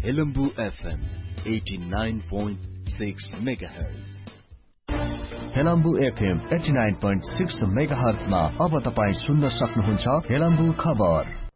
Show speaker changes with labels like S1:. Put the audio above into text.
S1: Helambu FM 89.6 megahertz.
S2: Helambu FM 89.6 मेगाहर्जमा अब तपाई सुन्न सक्नुहुन्छ हेलम्बु खबर।